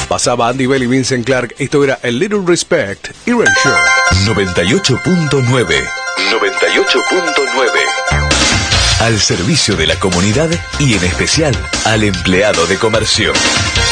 Pasaba Andy Bell y Vincent Clark. Esto era A Little Respect y Erasure. 98.9. 98.9. Al servicio de la comunidad y en especial al empleado de comercio.